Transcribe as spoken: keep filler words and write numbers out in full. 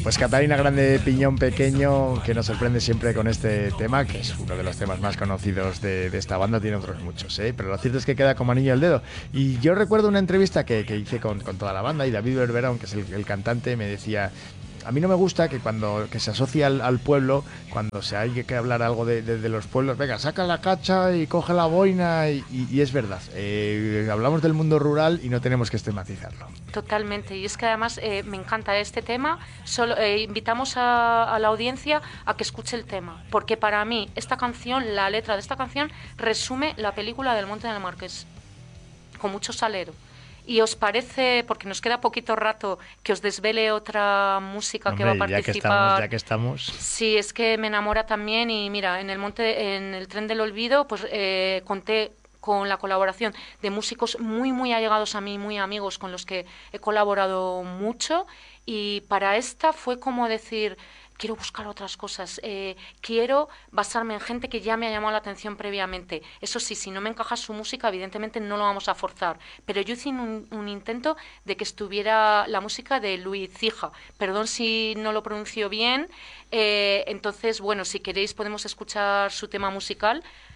Pues Catalina Grande Piñón Pequeño, que nos sorprende siempre con este tema, que es uno de los temas más conocidos de, de esta banda, tiene otros muchos, ¿eh? Pero lo cierto es que queda como anillo al dedo. Y yo recuerdo una entrevista que, que hice con, con toda la banda, y David Berberón, que es el, el cantante, me decía: a mí no me gusta que cuando que se asocia al, al pueblo, cuando se hay que hablar algo de, de, de los pueblos, venga, saca la cacha y coge la boina, y, y, y es verdad, eh, hablamos del mundo rural y no tenemos que estigmatizarlo. Totalmente, y es que además eh, me encanta este tema. Solo eh, invitamos a, a la audiencia a que escuche el tema, porque para mí esta canción, la letra de esta canción, resume la película del Monte del Marqués, con mucho salero. ¿Y os parece, porque nos queda poquito rato, que os desvele otra música Hombre, que va a ya que estamos, participar? ya que estamos... Sí, es que me enamora también. Y mira, en el monte, en el Tren del Olvido, pues eh, conté con la colaboración de músicos muy, muy allegados a mí, muy amigos, con los que he colaborado mucho. Y para esta fue como decir: quiero buscar otras cosas, eh, quiero basarme en gente que ya me ha llamado la atención previamente. Eso sí, si no me encaja su música, evidentemente no lo vamos a forzar. Pero yo hice un, un intento de que estuviera la música de Luis Cija. Perdón si no lo pronuncio bien. Eh, entonces, bueno, si queréis podemos escuchar su tema musical,